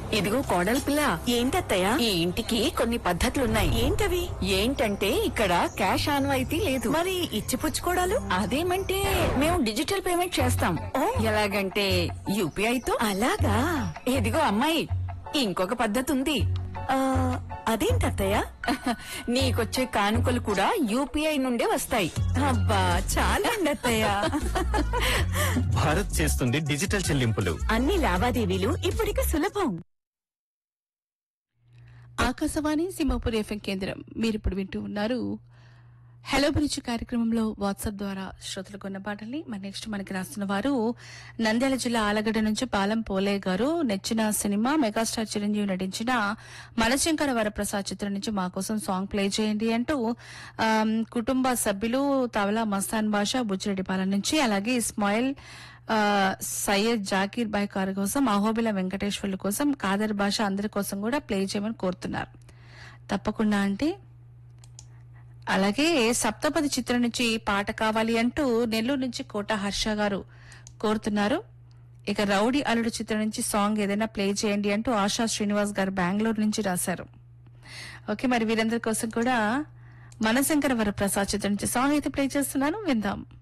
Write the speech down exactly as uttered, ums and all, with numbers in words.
ఇదిగో కోడలి పిల్ల, ఏంటత్తయ్యా? ఈ ఇంటికి కొన్ని పద్ధతులున్నాయి. ఏంటవి? ఏంటంటే ఇక్కడ క్యాష్ ఆన్వాయితీ లేదు. మరి ఇచ్చిపుచ్చుకోడాలు? అదేమంటే మేము డిజిటల్ పేమెంట్ చేస్తాం. ఓ. ఎలాగంటే యూపీఐతో. అలాగా? ఇదిగో అమ్మాయి, ఇంకొక పద్ధతి ఉంది. ఆ, అదేంటత్తయ్యా? నీకొచ్చే కానుకలు కూడా యూపీఐ నుండే వస్తాయి. అబ్బా చాలండి అత్తయ్యా. భారత్ చేస్తుంది డిజిటల్ చెల్లింపులు. అన్ని లావాదేవీలు ఇప్పటికి సులభం. ఆకాశవాణి సింహపూర్ ఎఫ్ఎం కేంద్రం. మీరిప్పుడు వింటూ ఉన్నారు హలో బ్రిడ్జ్ కార్యక్రమంలో వాట్సాప్ ద్వారా శ్రోతలు కొన్న పాటల్ని. మరి నెక్స్ట్ మనకి రాస్తున్న వారు నంద్యాల జిల్లా ఆలగడ్డ నుంచి పాలం పోలే గారు. నచ్చిన సినిమా మెగాస్టార్ చిరంజీవి నటించిన మనశంకర వరప్రసాద్ చిత్రం నుంచి మా కోసం సాంగ్ ప్లే చేయండి అంటూ ఆమ్, కుటుంబ సభ్యులు తవలా మస్తాన్ బాషా బుచ్చిరెడ్డిపాలెం నుంచి, అలాగే ఇస్మాయిల్ ఆ, సయ్యద్ జాకీర్ బాయ్ గారి కోసం, అహోబిల వెంకటేశ్వర్ల కోసం, కాదర్ భాష అందరి కోసం కూడా ప్లే చేయమని కోరుతున్నారు. తప్పకుండా అంటే అలాగే సప్తపది చిత్రం నుంచి పాట కావాలి అంటూ నెల్లూరు నుంచి కోట హర్ష గారు కోరుతున్నారు. ఇక రౌడీ అల్లుడు చిత్రం నుంచి సాంగ్ ఏదైనా ప్లే చేయండి అంటూ ఆశా శ్రీనివాస్ గారు బెంగళూరు నుంచి రాశారు. ఓకే, మరి వీరందరి కోసం కూడా మనశంకర వరప్రసాద్ చిత్రం నుంచి సాంగ్ అయితే ప్లే చేస్తున్నాను, విందాం.